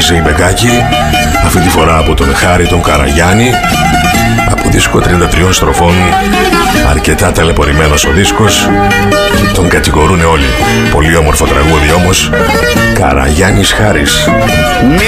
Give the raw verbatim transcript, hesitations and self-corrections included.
Ζέι Μπεκάκη, αυτή τη φορά από τον Χάρη τον Καραγιάννη, από δίσκο τριάντα τριών στροφών, αρκετά ταλαιπωρημένος ο δίσκος, τον κατηγορούνε όλοι. Πολύ όμορφο τραγούδι όμως, Καραγιάννης Χάρης.